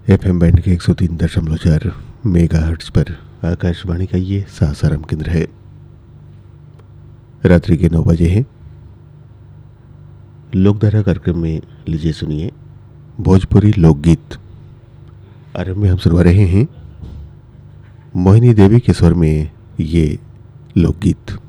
FM band के 103.4 megahertz पर आकाशवाणी का ये सासाराम केंद्र है। रात्रि के 9 बजे हैं। लोकधारा कार्यक्रम में लीजिए सुनिए भोजपुरी लोकगीत। आरंभ में हम सुनवा रहे हैं मोहिनी देवी के स्वर में ये लोकगीत।